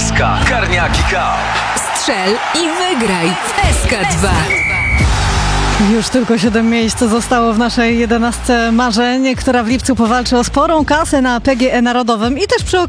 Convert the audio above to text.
SK Karniaki Cup. Strzel i wygraj w SK2. Już tylko 7 miejsc zostało w naszej 11 marzeń, która w lipcu powalczy o sporą kasę na PGE Narodowym i też przy okazji